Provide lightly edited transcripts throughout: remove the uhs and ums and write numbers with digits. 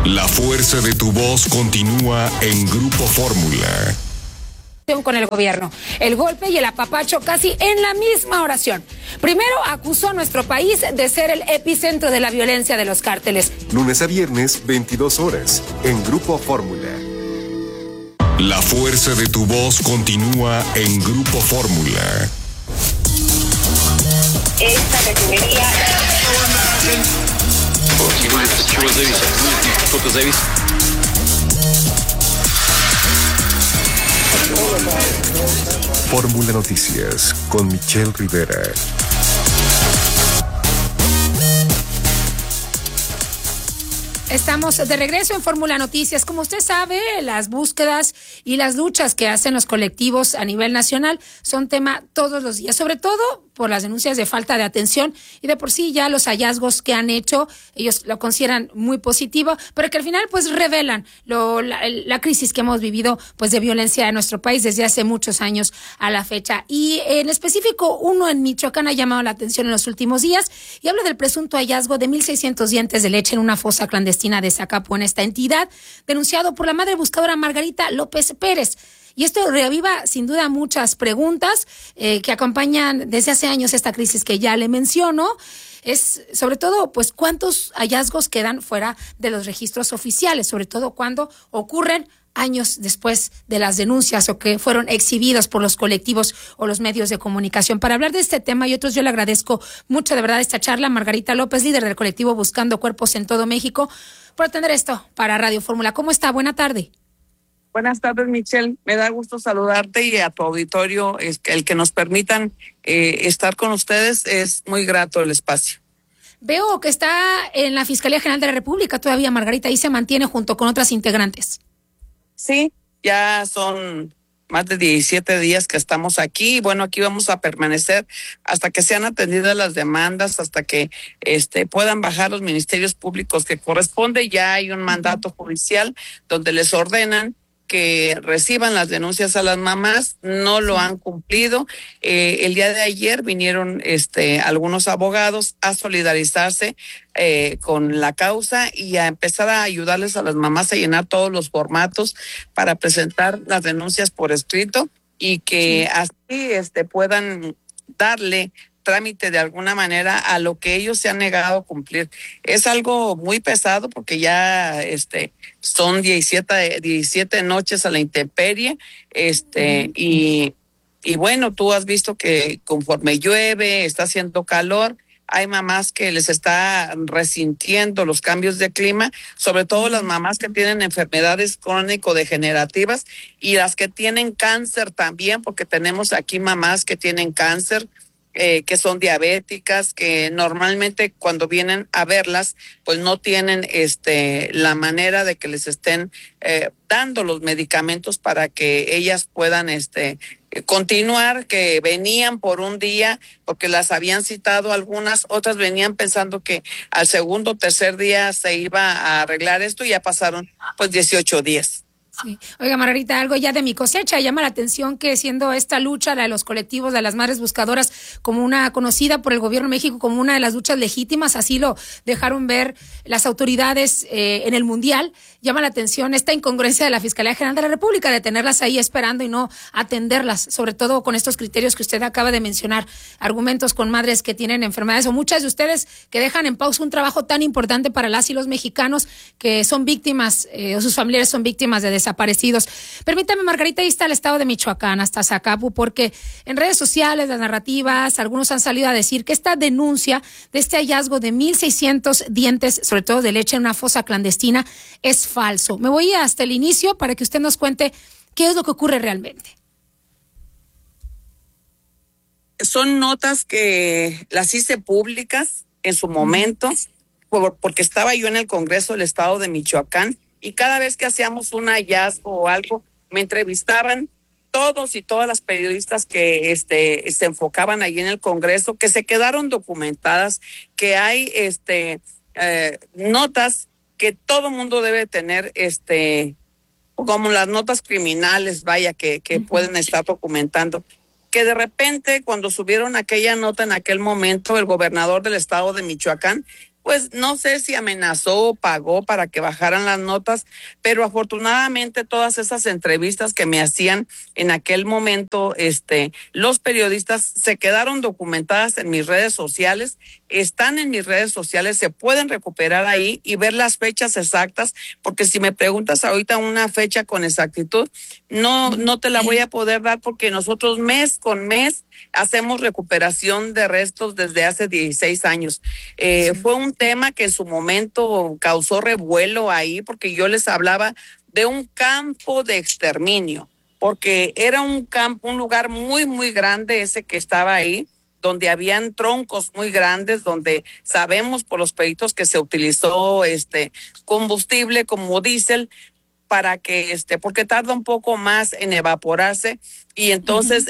La fuerza de tu voz continúa en Grupo Fórmula. Con el gobierno, el golpe y el apapacho casi en la misma oración. Primero acusó a nuestro país de ser el epicentro de la violencia de los cárteles. Lunes a viernes, 22 horas, en Grupo Fórmula. La fuerza de tu voz continúa en Grupo Fórmula. Esta refinería... Fórmula Noticias con Michelle Rivera. Estamos de regreso en Fórmula Noticias. Como usted sabe, las búsquedas y las luchas que hacen los colectivos a nivel nacional son tema todos los días, sobre todo por las denuncias de falta de atención y de por sí ya los hallazgos que han hecho, ellos lo consideran muy positivo, pero que al final pues revelan la crisis que hemos vivido pues de violencia en nuestro país desde hace muchos años a la fecha. Y en específico, uno en Michoacán ha llamado la atención en los últimos días y habla del presunto hallazgo de 1,600 dientes de leche en una fosa clandestina de Zacapu en esta entidad, denunciado por la madre buscadora Margarita López Pérez. Y esto reaviva sin duda muchas preguntas que acompañan desde hace años esta crisis que ya le menciono. Es sobre todo, pues, cuántos hallazgos quedan fuera de los registros oficiales, sobre todo cuando ocurren años después de las denuncias o que fueron exhibidas por los colectivos o los medios de comunicación. Para hablar de este tema y otros, yo le agradezco mucho de verdad esta charla, Margarita López, líder del colectivo Buscando Cuerpos en todo México, por atender esto para Radio Fórmula. ¿Cómo está? Buena tarde. Buenas tardes, Michelle. Me da gusto saludarte y a tu auditorio. El que nos permitan estar con ustedes es muy grato el espacio. Veo que está en la Fiscalía General de la República todavía, Margarita, y se mantiene junto con otras integrantes. Sí, ya son más de 17 días que estamos aquí. Bueno, aquí vamos a permanecer hasta que sean atendidas las demandas, hasta que puedan bajar los ministerios públicos que corresponde. Ya hay un mandato judicial donde les ordenan que reciban las denuncias a las mamás, no lo han cumplido. El día de ayer vinieron algunos abogados a solidarizarse con la causa y a empezar a ayudarles a las mamás a llenar todos los formatos para presentar las denuncias por escrito y que así puedan darle trámite de alguna manera a lo que ellos se han negado a cumplir. Es algo muy pesado porque ya son 17 noches a la intemperie, y bueno, tú has visto que conforme llueve, está haciendo calor, hay mamás que les está resintiendo los cambios de clima, sobre todo las mamás que tienen enfermedades crónico-degenerativas y las que tienen cáncer también, porque tenemos aquí mamás que tienen cáncer, que son diabéticas, que normalmente cuando vienen a verlas, pues no tienen la manera de que les estén dando los medicamentos para que ellas puedan continuar, que venían por un día porque las habían citado algunas, otras venían pensando que al segundo o tercer día se iba a arreglar esto y ya pasaron pues 18 días. Sí. Oiga, Margarita, algo ya de mi cosecha. Llama la atención que siendo esta lucha, la de los colectivos de las madres buscadoras, como una conocida por el gobierno de México como una de las luchas legítimas, así lo dejaron ver las autoridades en el Mundial, llama la atención esta incongruencia de la Fiscalía General de la República de tenerlas ahí esperando y no atenderlas, sobre todo con estos criterios que usted acaba de mencionar, argumentos con madres que tienen enfermedades o muchas de ustedes que dejan en pausa un trabajo tan importante para las y los mexicanos que son víctimas o sus familiares son víctimas de desaparecidos. Permítame, Margarita, ahí está el estado de Michoacán, hasta Zacapu, porque en redes sociales, las narrativas, algunos han salido a decir que esta denuncia de este hallazgo de 1,600 dientes, sobre todo de leche en una fosa clandestina, es falso. Me voy hasta el inicio para que usted nos cuente qué es lo que ocurre realmente. Son notas que las hice públicas en su momento, porque estaba yo en el Congreso del Estado de Michoacán, y cada vez que hacíamos un hallazgo o algo, me entrevistaban todos y todas las periodistas que se enfocaban ahí en el Congreso, que se quedaron documentadas, que hay notas que todo mundo debe tener, como las notas criminales, vaya, que pueden estar documentando. Que de repente, cuando subieron aquella nota en aquel momento, el gobernador del estado de Michoacán pues no sé si amenazó o pagó para que bajaran las notas, pero afortunadamente todas esas entrevistas que me hacían en aquel momento, los periodistas se quedaron documentadas en mis redes sociales, están en mis redes sociales, se pueden recuperar ahí y ver las fechas exactas, porque si me preguntas ahorita una fecha con exactitud, no te la voy a poder dar, porque nosotros mes con mes hacemos recuperación de restos desde hace 16 años. Fue un tema que en su momento causó revuelo ahí, porque yo les hablaba de un campo de exterminio, porque era un campo, un lugar muy, muy grande ese que estaba ahí, donde habían troncos muy grandes, donde sabemos por los peritos que se utilizó combustible como diésel para que porque tarda un poco más en evaporarse, y entonces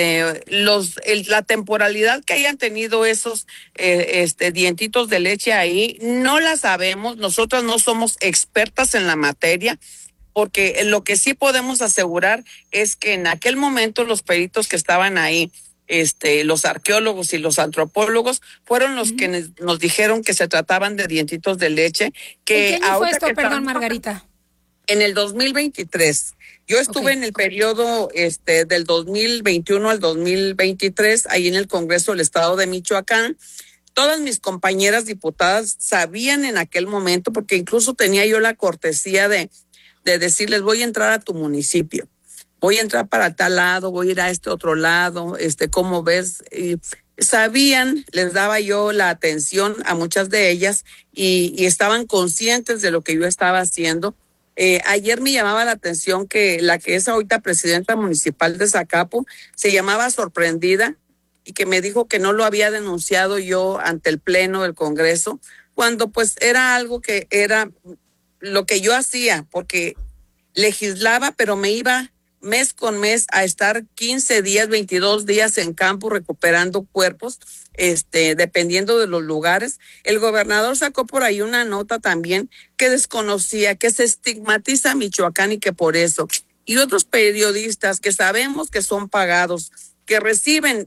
la temporalidad que hayan tenido esos dientitos de leche ahí no la sabemos. Nosotras no somos expertas en la materia, porque lo que sí podemos asegurar es que en aquel momento los peritos que estaban ahí, los arqueólogos y los antropólogos, fueron los que nos dijeron que se trataban de dientitos de leche. Que ¿En qué año fue esto, perdón, Margarita? En el 2023. Yo estuve en el periodo del 2021 al 2023, ahí en el Congreso del Estado de Michoacán. Todas mis compañeras diputadas sabían en aquel momento, porque incluso tenía yo la cortesía de decirles: voy a entrar a tu municipio, voy a entrar para tal lado, voy a ir a este otro lado, ¿cómo ves? Y sabían, les daba yo la atención a muchas de ellas, y estaban conscientes de lo que yo estaba haciendo. Ayer me llamaba la atención que la que es ahorita presidenta municipal de Zacapu se llamaba sorprendida, y que me dijo que no lo había denunciado yo ante el Pleno del Congreso, cuando pues era algo que era lo que yo hacía, porque legislaba, pero me iba mes con mes a estar 15 días, 22 días en campo recuperando cuerpos, dependiendo de los lugares. El gobernador sacó por ahí una nota también que desconocía, que se estigmatiza a Michoacán, y que por eso, y otros periodistas que sabemos que son pagados, que reciben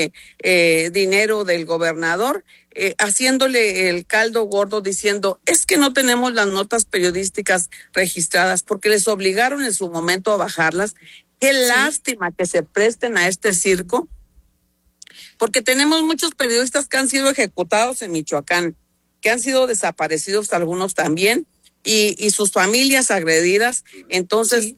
dinero del gobernador, haciéndole el caldo gordo, diciendo: es que no tenemos las notas periodísticas registradas porque les obligaron en su momento a bajarlas. Qué lástima que se presten a este circo, porque tenemos muchos periodistas que han sido ejecutados en Michoacán, que han sido desaparecidos, algunos también, y sus familias agredidas. Entonces,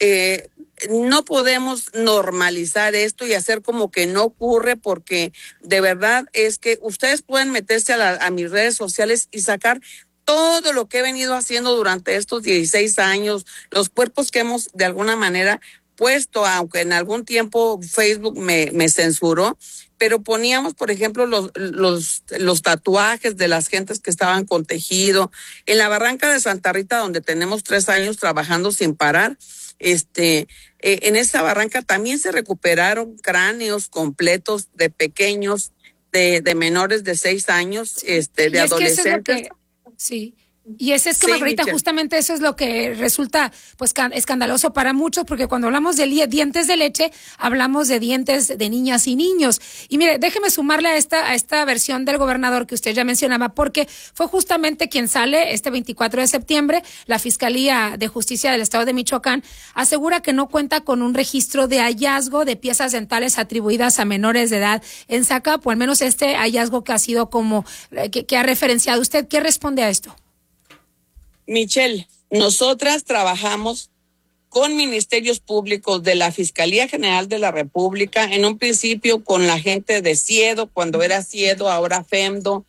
no podemos normalizar esto y hacer como que no ocurre, porque de verdad es que ustedes pueden meterse a mis redes sociales y sacar todo lo que he venido haciendo durante estos 16 años, los cuerpos que hemos de alguna manera puesto, aunque en algún tiempo Facebook me censuró, pero poníamos, por ejemplo, los tatuajes de las gentes que estaban con tejido. En la Barranca de Santa Rita, donde tenemos 3 años trabajando sin parar, en esa barranca también se recuperaron cráneos completos de pequeños, de menores de 6 años, de adolescentes. Sí. Y ese es que, Margarita, justamente eso es lo que resulta pues escandaloso para muchos, porque cuando hablamos de dientes de leche, hablamos de dientes de niñas y niños. Y mire, déjeme sumarle a esta versión del gobernador que usted ya mencionaba, porque fue justamente quien sale este 24 de septiembre. La Fiscalía de Justicia del Estado de Michoacán asegura que no cuenta con un registro de hallazgo de piezas dentales atribuidas a menores de edad en Zacapu, al menos este hallazgo que ha sido como que ha referenciado usted. ¿Qué responde a esto? Michelle, nosotras trabajamos con ministerios públicos de la Fiscalía General de la República, en un principio con la gente de CIEDO, cuando era CIEDO, ahora FEMDO,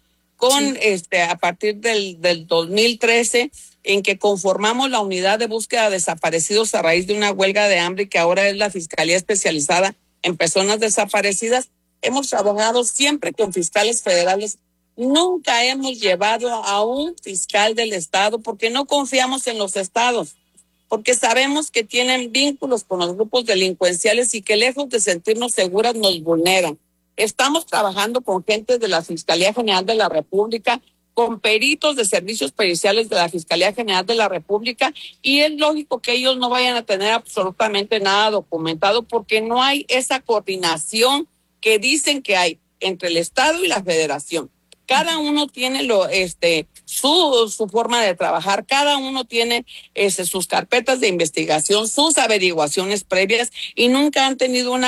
a partir del 2013, en que conformamos la unidad de búsqueda de desaparecidos a raíz de una huelga de hambre, que ahora es la Fiscalía Especializada en Personas Desaparecidas. Hemos trabajado siempre con fiscales federales. Nunca hemos llevado a un fiscal del estado, porque no confiamos en los estados, porque sabemos que tienen vínculos con los grupos delincuenciales y que, lejos de sentirnos seguras, nos vulneran. Estamos trabajando con gente de la Fiscalía General de la República, con peritos de servicios periciales de la Fiscalía General de la República, y es lógico que ellos no vayan a tener absolutamente nada documentado, porque no hay esa coordinación que dicen que hay entre el estado y la federación. Cada uno tiene su forma de trabajar, cada uno tiene sus carpetas de investigación, sus averiguaciones previas y nunca han tenido una